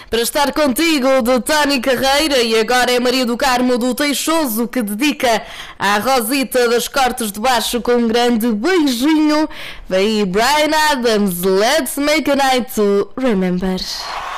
Para estar contigo, de Tony Carreira, e agora é Maria do Carmo do Teixoso, que dedica à Rosita das Cortes de Baixo com um grande beijinho. Vem aí Bryan Adams, Let's Make a Night to Remember.